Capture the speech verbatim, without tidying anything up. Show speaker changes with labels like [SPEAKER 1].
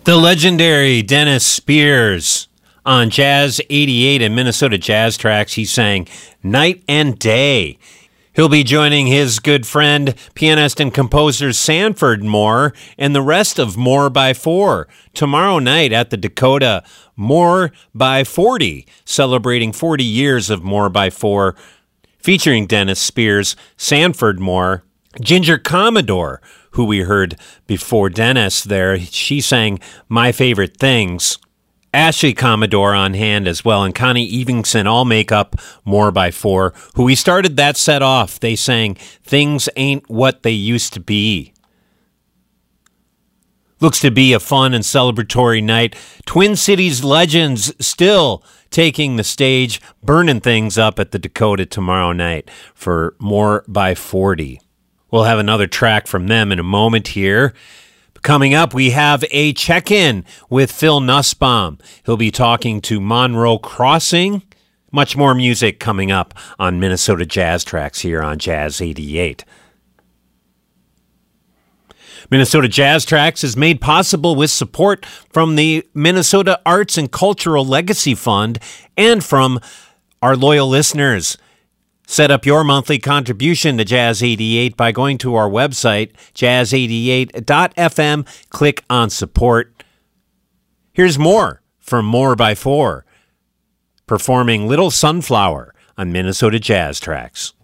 [SPEAKER 1] The legendary Dennis Spears on Jazz eighty-eight and Minnesota Jazz Tracks. He sang Night and Day. He'll be joining his good friend, pianist and composer Sanford Moore and the rest of More by Four tomorrow night at the Dakota. More by forty, celebrating forty years of More by Four, featuring Dennis Spears, Sanford Moore, Ginger Commodore, who we heard before Dennis there. She sang My Favorite Things. Ashley Commodore on hand as well, and Connie Evingson all make up More by Four, who we started that set off. They sang Things Ain't What They Used to Be. Looks to be a fun and celebratory night. Twin Cities legends still taking the stage, burning things up at the Dakota tomorrow night for More by forty. We'll have another track from them in a moment here. Coming up, we have a check-in with Phil Nussbaum. He'll be talking to Monroe Crossing. Much more music coming up on Minnesota Jazz Tracks here on Jazz eighty-eight. Minnesota Jazz Tracks is made possible with support from the Minnesota Arts and Cultural Legacy Fund and from our loyal listeners. Set up your monthly contribution to Jazz eighty-eight by going to our website, jazz eighty-eight dot f m. Click on support. Here's more from More by Four, performing Little Sunflower on Minnesota Jazz Tracks.